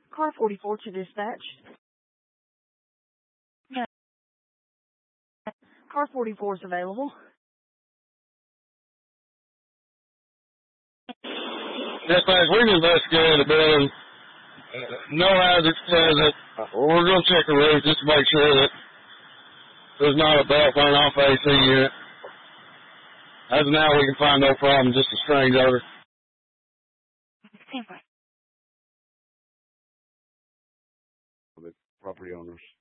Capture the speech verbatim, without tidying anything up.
Car forty-four to dispatch. Yeah. Car forty-four is available. Dispatch, we've investigated the building. No hazard present. We're going to check the roof just to make sure that there's not a belt burn off A C unit. As of now, we can find no problem, just a strange odor. Stand by. The property owners.